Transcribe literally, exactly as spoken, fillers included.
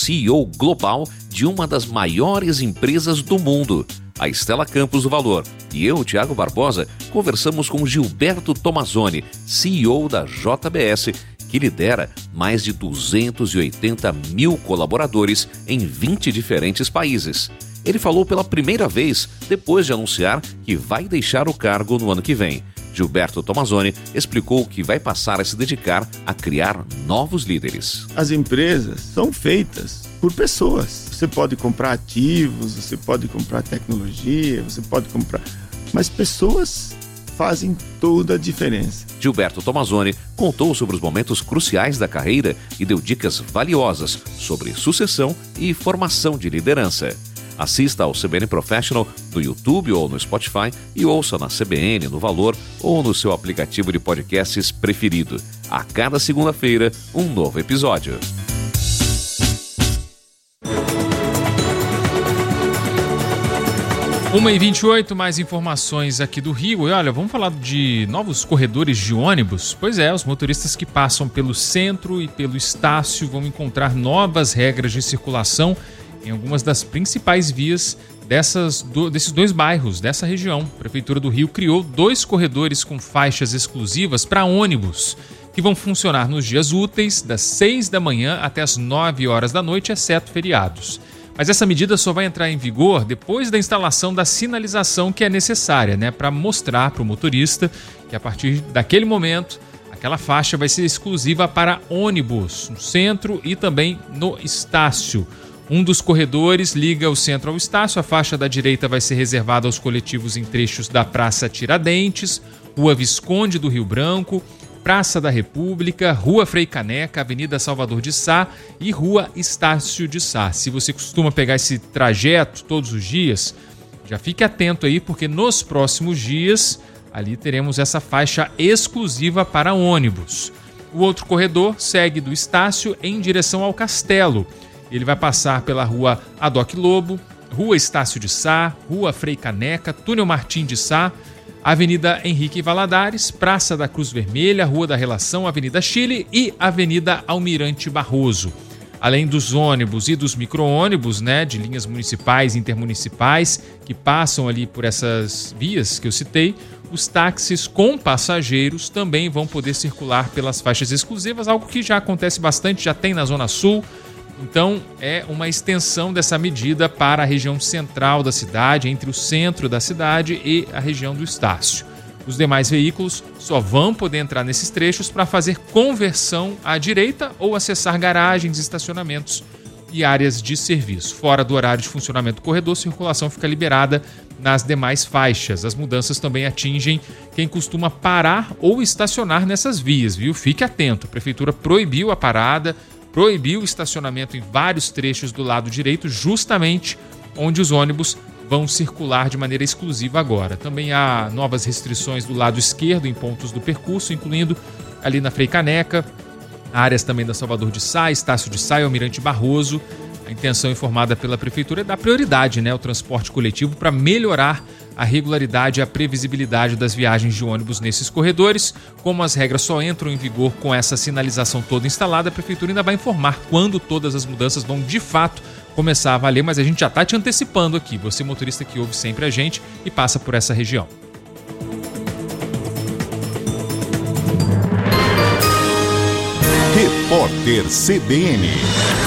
C E O global de uma das maiores empresas do mundo, a Estela Campos do Valor. E eu, Tiago Barbosa, conversamos com Gilberto Tomazoni, C E O da J B S, que lidera mais de duzentos e oitenta mil colaboradores em vinte diferentes países. Ele falou pela primeira vez depois de anunciar que vai deixar o cargo no ano que vem. Gilberto Tomazoni explicou que vai passar a se dedicar a criar novos líderes. As empresas são feitas por pessoas. Você pode comprar ativos, você pode comprar tecnologia, você pode comprar... Mas pessoas fazem toda a diferença. Gilberto Tomazoni contou sobre os momentos cruciais da carreira e deu dicas valiosas sobre sucessão e formação de liderança. Assista ao C B N Professional no YouTube ou no Spotify e ouça na C B N, no Valor ou no seu aplicativo de podcasts preferido. A cada segunda-feira, um novo episódio. uma e vinte e oito, mais informações aqui do Rio. E olha, vamos falar de novos corredores de ônibus? Pois é, os motoristas que passam pelo centro e pelo Estácio vão encontrar novas regras de circulação em algumas das principais vias dessas, do, desses dois bairros, dessa região. A Prefeitura do Rio criou dois corredores com faixas exclusivas para ônibus, que vão funcionar nos dias úteis, das seis da manhã até as nove horas da noite, exceto feriados. Mas essa medida só vai entrar em vigor depois da instalação da sinalização que é necessária, né, para mostrar para o motorista que a partir daquele momento aquela faixa vai ser exclusiva para ônibus, no centro e também no Estácio. Um dos corredores liga o centro ao Estácio. A faixa da direita vai ser reservada aos coletivos em trechos da Praça Tiradentes, Rua Visconde do Rio Branco, Praça da República, Rua Frei Caneca, Avenida Salvador de Sá e Rua Estácio de Sá. Se você costuma pegar esse trajeto todos os dias, já fique atento aí, porque nos próximos dias ali teremos essa faixa exclusiva para ônibus. O outro corredor segue do Estácio em direção ao Castelo. Ele vai passar pela Rua Adoc Lobo, Rua Estácio de Sá, Rua Frei Caneca, Túnel Martim de Sá, Avenida Henrique Valadares, Praça da Cruz Vermelha, Rua da Relação, Avenida Chile e Avenida Almirante Barroso. Além dos ônibus e dos micro-ônibus, né, de linhas municipais e intermunicipais que passam ali por essas vias que eu citei, os táxis com passageiros também vão poder circular pelas faixas exclusivas, algo que já acontece bastante, já tem na Zona Sul. Então, é uma extensão dessa medida para a região central da cidade, entre o centro da cidade e a região do Estácio. Os demais veículos só vão poder entrar nesses trechos para fazer conversão à direita ou acessar garagens, estacionamentos e áreas de serviço. Fora do horário de funcionamento do corredor, a circulação fica liberada nas demais faixas. As mudanças também atingem quem costuma parar ou estacionar nessas vias, viu? Fique atento, a Prefeitura proibiu a parada, proibiu o estacionamento em vários trechos do lado direito, justamente onde os ônibus vão circular de maneira exclusiva agora. Também há novas restrições do lado esquerdo em pontos do percurso, incluindo ali na Frei Caneca, áreas também da Salvador de Sá, Estácio de Sá e Almirante Barroso. A intenção informada pela Prefeitura é dar prioridade, né, ao transporte coletivo para melhorar a regularidade e a previsibilidade das viagens de ônibus nesses corredores. Como as regras só entram em vigor com essa sinalização toda instalada, a Prefeitura ainda vai informar quando todas as mudanças vão de fato começar a valer, mas a gente já está te antecipando aqui, você motorista que ouve sempre a gente e passa por essa região. Repórter C B N.